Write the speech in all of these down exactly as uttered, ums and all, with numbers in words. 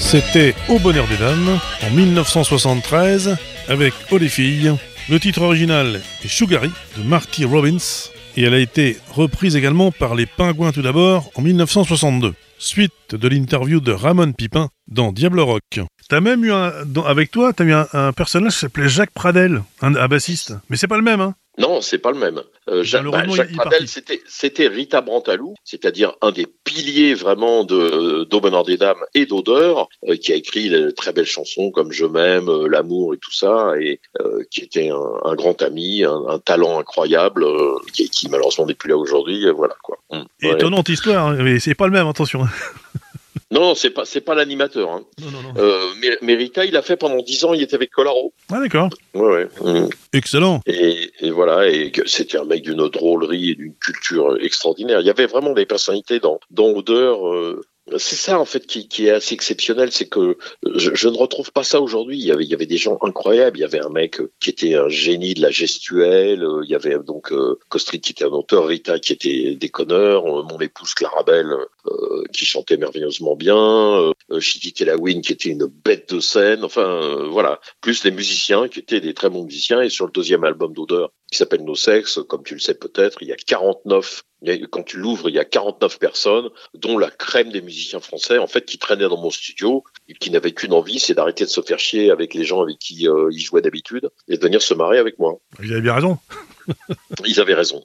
C'était Au bonheur des dames, en dix-neuf cent soixante-treize, avec Oh les filles. Le titre original est Sugary, de Marty Robbins, et elle a été reprise également par les Pingouins tout d'abord, en dix-neuf cent soixante-deux. Suite de l'interview de Ramon Pipin dans Diable Rock. T'as même eu un, dans, avec toi, t'as eu un, un personnage qui s'appelait Jacques Pradel, un, un bassiste. Mais c'est pas le même, hein? Non, c'est pas le même. Euh, Jacques, bah, Jacques Pradel, c'était, c'était Rita Brantalou, c'est-à-dire un des piliers vraiment de d'Au bonheur des dames et d'Odeur, euh, qui a écrit de très belles chansons comme Je m'aime, euh, L'amour et tout ça, et euh, qui était un, un grand ami, un, un talent incroyable, euh, qui, qui malheureusement n'est plus là aujourd'hui. Et voilà quoi. Mmh, ouais. Étonnante histoire, mais c'est pas le même, attention. Non, non, c'est pas, c'est pas l'animateur. Hein. Non, non, non. Euh, mais, mais Rita, il a fait pendant dix ans, il était avec Colaro. Ah, d'accord. Ouais, ouais. Mmh. Excellent. Et, et voilà, et que c'était un mec d'une drôlerie et d'une culture extraordinaire. Il y avait vraiment des personnalités dans, dans Odeur. Euh, c'est ça, en fait, qui, qui est assez exceptionnel, c'est que je, je ne retrouve pas ça aujourd'hui. Il y avait, il y avait des gens incroyables. Il y avait un mec qui était un génie de la gestuelle. Il y avait donc euh, Kostrid qui était un auteur, Rita qui était déconneur, euh, mon épouse Clarabelle euh, qui chantait merveilleusement bien, euh, Chidi Telawin qui était une bête de scène. Enfin, euh, voilà. Plus les musiciens qui étaient des très bons musiciens. Et sur le deuxième album d'Odeur, qui s'appelle Nos Sexes, comme tu le sais peut-être, il y a quarante-neuf, quand tu l'ouvres, il y a quarante-neuf personnes, dont la crème des musiciens français, en fait, qui traînaient dans mon studio, et qui n'avaient qu'une envie, c'est d'arrêter de se faire chier avec les gens avec qui euh, ils jouaient d'habitude, et de venir se marrer avec moi. Ils avaient bien raison. Ils avaient raison.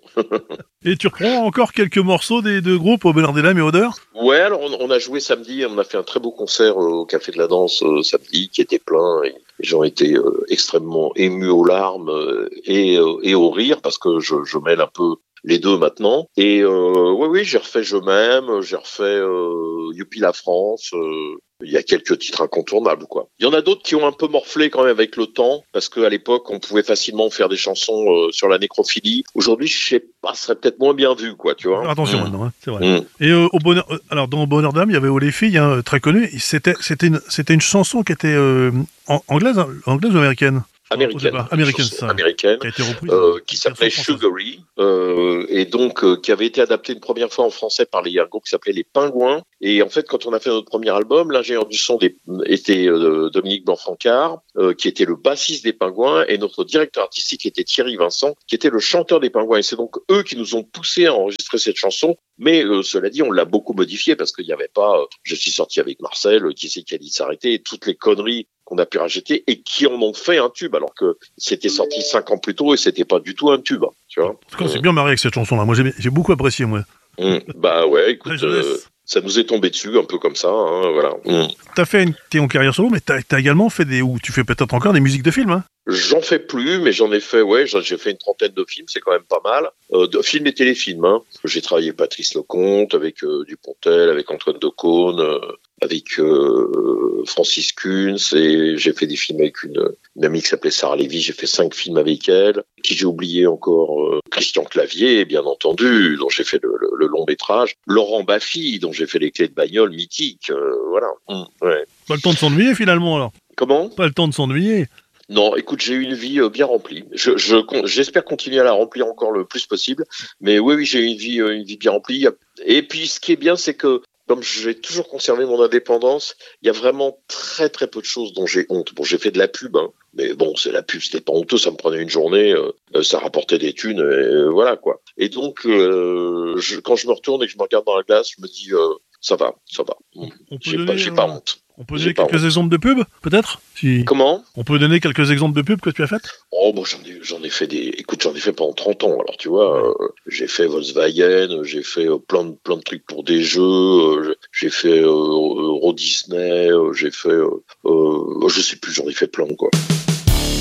Et tu reprends encore quelques morceaux des deux groupes, Au bonheur des dames et Odeur? Ouais, alors on, on a joué samedi, on a fait un très beau concert euh, au Café de la Danse euh, samedi, qui était plein, et les gens étaient euh, extrêmement émus aux larmes euh, et, euh, et au rire, parce que je, je mêle un peu les deux maintenant. Et euh, oui, oui, j'ai refait Je m'aime, j'ai refait euh, Youpi la France. Euh, il y a quelques titres incontournables, quoi. Il y en a d'autres qui ont un peu morflé quand même avec le temps, parce qu'à l'époque, on pouvait facilement faire des chansons euh, sur la nécrophilie. Aujourd'hui, je sais pas, ce serait peut-être moins bien vu, quoi, tu vois. Attention mmh. maintenant, hein, c'est vrai. Mmh. Et euh, au bonheur, euh, alors dans Au bonheur d'âme, il y avait Oh les filles, hein, très connu. C'était, c'était une, c'était une chanson qui était euh, en, anglaise, anglaise ou américaine? Américaine, américaine, ça, américaine, qui a été reprise, euh, qui s'appelait Sugary, euh, et donc euh, qui avait été adaptée une première fois en français par les, un groupe qui s'appelait les Pingouins. Et en fait, quand on a fait notre premier album, l'ingénieur du son des, était euh, Dominique Blanc-Francard, euh, qui était le bassiste des Pingouins, et notre directeur artistique était Thierry Vincent, qui était le chanteur des Pingouins. Et c'est donc eux qui nous ont poussé à enregistrer cette chanson. Mais euh, cela dit, on l'a beaucoup modifiée parce qu'il n'y avait pas euh, Je suis sorti avec Marcel, euh, qui c'est qui a dit de s'arrêter, et toutes les conneries qu'on a pu rajouter et qui en ont fait un tube, alors que c'était sorti cinq ans plus tôt et c'était pas du tout un tube, tu vois. On s'est bien marré avec cette chanson-là. Moi, j'ai, j'ai beaucoup apprécié, moi. Mmh. Bah ouais, écoute, euh, ça nous est tombé dessus un peu comme ça, hein, voilà. Mmh. T'as fait une, t'es en carrière solo, mais t'as, t'as également fait des, ou tu fais peut-être encore des musiques de films, hein? J'en fais plus, mais j'en ai fait, ouais, j'ai fait une trentaine de films, c'est quand même pas mal. Euh, de films et téléfilms, hein. J'ai travaillé Patrice Lecomte, avec euh, Dupontel, avec Antoine Decaune, euh, avec euh, Francis Kunz, et j'ai fait des films avec une, une amie qui s'appelait Sarah Lévy, j'ai fait cinq films avec elle. Qui j'ai oublié encore, euh, Christian Clavier, bien entendu, dont j'ai fait le, le, le long métrage. Laurent Baffy, dont j'ai fait Les Clés de bagnole, mythique, euh, voilà. Mmh, ouais. Pas le temps de s'ennuyer, finalement, alors? Comment? Pas le temps de s'ennuyer. Non, écoute, j'ai eu une vie euh, bien remplie. Je, je, j'espère continuer à la remplir encore le plus possible. Mais oui, oui, j'ai eu une vie, euh, une vie bien remplie. Et puis, ce qui est bien, c'est que comme j'ai toujours conservé mon indépendance, il y a vraiment très très peu de choses dont j'ai honte. Bon, j'ai fait de la pub, hein, mais bon, c'est la pub, c'était pas honteux, ça me prenait une journée, euh, ça rapportait des thunes, et euh, voilà quoi. Et donc, euh, je, quand je me retourne et que je me regarde dans la glace, je me dis, euh, ça va, ça va. On, on j'ai donner, pas, j'ai euh, pas honte. On peut donner quelques exemples de pubs, peut-être si... Comment? On peut donner quelques exemples de pubs que tu as faites? Oh, bon, j'en ai, j'en ai fait des. Écoute, j'en ai fait pendant trente ans. Alors, tu vois, euh, j'ai fait Volkswagen, j'ai fait euh, plein de plein de trucs pour des jeux, euh, j'ai fait euh, Euro Disney, euh, j'ai fait, euh, euh, je sais plus, j'en ai fait plein, quoi.